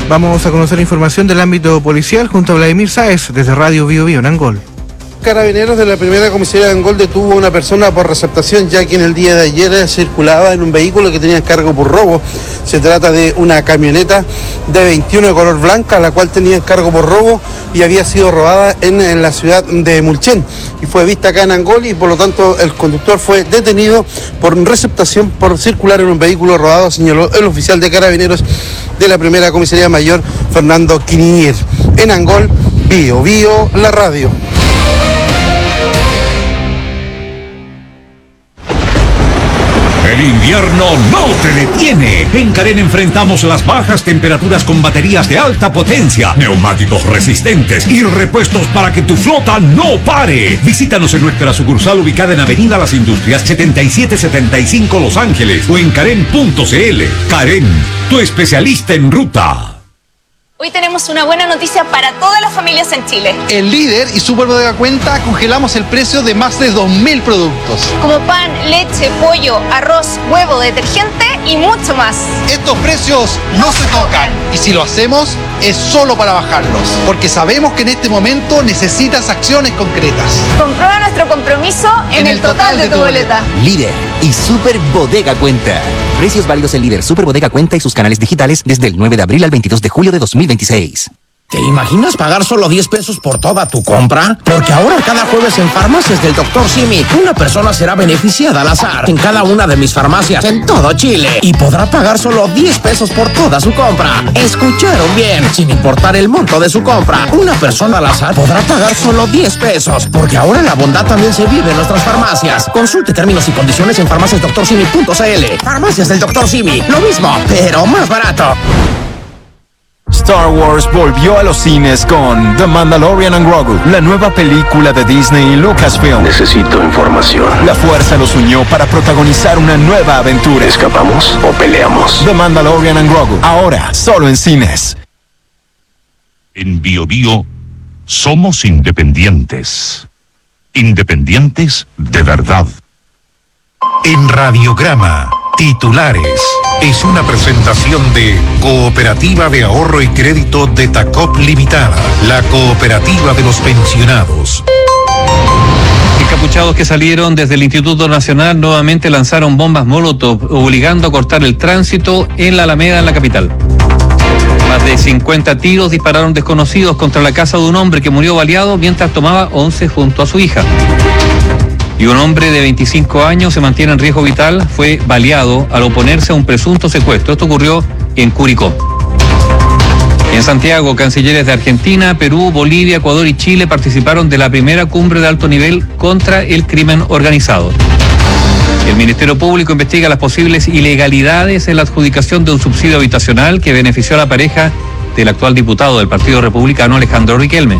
Vamos a conocer información del ámbito policial junto a Vladimir Sáez desde Radio Bio Bio en Angol. Carabineros de la primera comisaría de Angol detuvo a una persona por receptación, ya que en el día de ayer circulaba en un vehículo que tenía cargo por robo. Se trata de una camioneta de 21 de color blanca, la cual tenía cargo por robo y había sido robada en la ciudad de Mulchen. Y fue vista acá en Angol y por lo tanto el conductor fue detenido por receptación por circular en un vehículo robado, señaló el oficial de Carabineros de la primera comisaría mayor, Fernando Quinier. En Angol, Bio Bio, la radio. El invierno no te detiene. En Karen enfrentamos las bajas temperaturas con baterías de alta potencia, neumáticos resistentes y repuestos para que tu flota no pare. Visítanos en nuestra sucursal ubicada en Avenida Las Industrias 7775 Los Ángeles o en karen.cl. Karen, tu especialista en ruta. Hoy tenemos una buena noticia para todas las familias en Chile. En Líder y Super Bodega Cuenta congelamos el precio de más de 2.000 productos. Como pan, leche, pollo, arroz, huevo, detergente y mucho más. Estos precios no se tocan. Y si lo hacemos, es solo para bajarlos. Porque sabemos que en este momento necesitas acciones concretas. Comprueba nuestro compromiso en el total de tu boleta. Líder y Super Bodega Cuenta. Precios válidos en Líder, Super Bodega Cuenta y sus canales digitales desde el 9 de abril al 22 de julio de 2026. ¿Te imaginas pagar solo 10 pesos por toda tu compra? Porque ahora cada jueves en Farmacias del Dr. Simi, una persona será beneficiada al azar en cada una de mis farmacias en todo Chile y podrá pagar solo 10 pesos por toda su compra. ¿Escucharon bien? Sin importar el monto de su compra, una persona al azar podrá pagar solo 10 pesos, porque ahora la bondad también se vive en nuestras farmacias. Consulte términos y condiciones en farmaciasdoctorsimi.cl. Farmacias del Dr. Simi, lo mismo, pero más barato. Star Wars volvió a los cines con The Mandalorian and Grogu, la nueva película de Disney y Lucasfilm. Necesito información. La fuerza los unió para protagonizar una nueva aventura. ¿Escapamos o peleamos? The Mandalorian and Grogu, ahora solo en cines. En Bio Bio somos independientes. Independientes de verdad. En Radiograma, titulares. Es una presentación de Cooperativa de Ahorro y Crédito de Tacop Limitada, la cooperativa de los pensionados. Encapuchados que salieron desde el Instituto Nacional nuevamente lanzaron bombas Molotov, obligando a cortar el tránsito en la Alameda, en la capital. Más de 50 tiros dispararon desconocidos contra la casa de un hombre que murió baleado mientras tomaba once junto a su hija. Y un hombre de 25 años se mantiene en riesgo vital, fue baleado al oponerse a un presunto secuestro. Esto ocurrió en Curicó. En Santiago, cancilleres de Argentina, Perú, Bolivia, Ecuador y Chile participaron de la primera cumbre de alto nivel contra el crimen organizado. El Ministerio Público investiga las posibles ilegalidades en la adjudicación de un subsidio habitacional que benefició a la pareja del actual diputado del Partido Republicano, Alejandro Riquelme.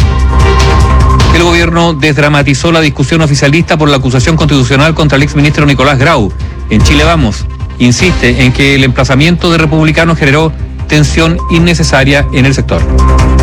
El gobierno desdramatizó la discusión oficialista por la acusación constitucional contra el exministro Nicolás Grau. En Chile Vamos insiste en que el emplazamiento de republicanos generó tensión innecesaria en el sector.